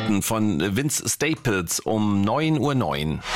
Nachrichten von Vince Staples um 9:09 Uhr.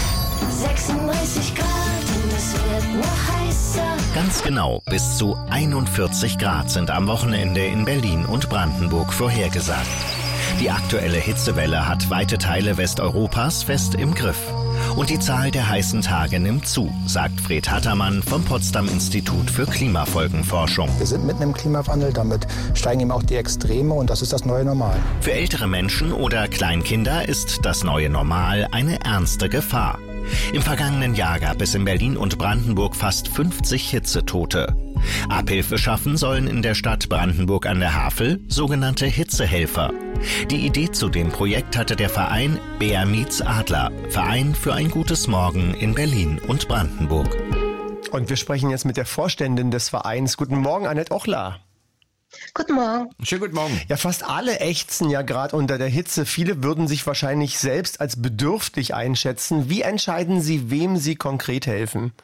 36 Grad und es wird noch heißer. Ganz genau, bis zu 41 Grad sind am Wochenende in Berlin und Brandenburg vorhergesagt. Die aktuelle Hitzewelle hat weite Teile Westeuropas fest im Griff. Und die Zahl der heißen Tage nimmt zu, sagt Fred Hattermann vom Potsdam-Institut für Klimafolgenforschung. Wir sind mitten im Klimawandel, damit steigen eben auch die Extreme und das ist das neue Normal. Für ältere Menschen oder Kleinkinder ist das neue Normal eine ernste Gefahr. Im vergangenen Jahr gab es in Berlin und Brandenburg fast 50 Hitzetote. Abhilfe schaffen sollen in der Stadt Brandenburg an der Havel sogenannte Hitzehelfer. Die Idee zu dem Projekt hatte der Verein Bär meets Adler, Verein für ein gutes Morgen in Berlin und Brandenburg. Und wir sprechen jetzt mit der Vorständin des Vereins. Guten Morgen, Annette Ochler. Guten Morgen. Schönen guten Morgen. Ja, fast alle ächzen ja gerade unter der Hitze. Viele würden sich wahrscheinlich selbst als bedürftig einschätzen. Wie entscheiden Sie, wem Sie konkret helfen?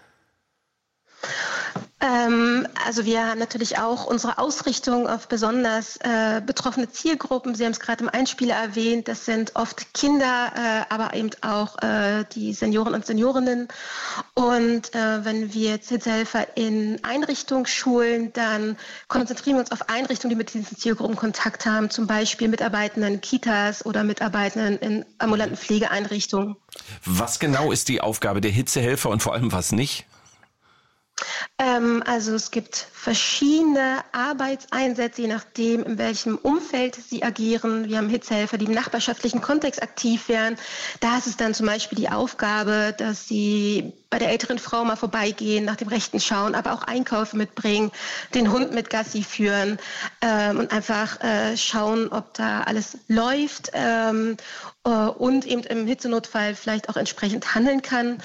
Also wir haben natürlich auch unsere Ausrichtung auf besonders betroffene Zielgruppen. Sie haben es gerade im Einspieler erwähnt, das sind oft Kinder, aber eben auch die Senioren und Seniorinnen. Und wenn wir jetzt Hitzehelfer in Einrichtungen schulen, dann konzentrieren wir uns auf Einrichtungen, die mit diesen Zielgruppen Kontakt haben, zum Beispiel Mitarbeitenden in Kitas oder Mitarbeitenden in ambulanten Pflegeeinrichtungen. Was genau ist die Aufgabe der Hitzehelfer und vor allem was nicht? Also es gibt verschiedene Arbeitseinsätze, je nachdem, in welchem Umfeld sie agieren. Wir haben Hitzehelfer, die im nachbarschaftlichen Kontext aktiv werden. Da ist es dann zum Beispiel die Aufgabe, dass sie bei der älteren Frau mal vorbeigehen, nach dem Rechten schauen, aber auch Einkäufe mitbringen, den Hund mit Gassi führen und einfach schauen, ob da alles läuft und eben im Hitzenotfall vielleicht auch entsprechend handeln kann.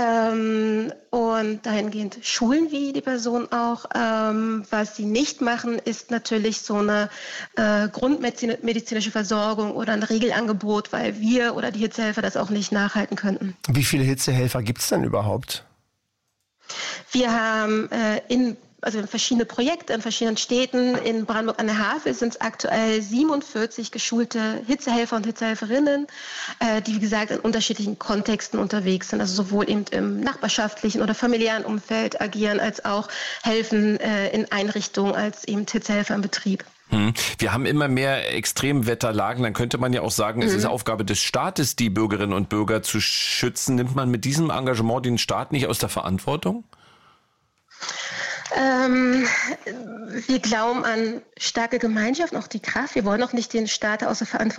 Und dahingehend schulen wir die Person auch. Was sie nicht machen, ist natürlich so eine grundmedizinische Versorgung oder ein Regelangebot, weil wir oder die Hitzehelfer das auch nicht nachhalten könnten. Wie viele Hitzehelfer gibt es denn überhaupt? Wir haben in verschiedene Projekte in verschiedenen Städten. In Brandenburg an der Havel sind es aktuell 47 geschulte Hitzehelfer und Hitzehelferinnen, die, wie gesagt, in unterschiedlichen Kontexten unterwegs sind. Also sowohl eben im nachbarschaftlichen oder familiären Umfeld agieren, als auch helfen in Einrichtungen als eben Hitzehelfer im Betrieb. Wir haben immer mehr Extremwetterlagen. Dann könnte man ja auch sagen, es ist Aufgabe des Staates, die Bürgerinnen und Bürger zu schützen. Nimmt man mit diesem Engagement den Staat nicht aus der Verantwortung? Wir glauben an starke Gemeinschaften, auch die Kraft. Wir wollen auch nicht den Staat außer Verantwortung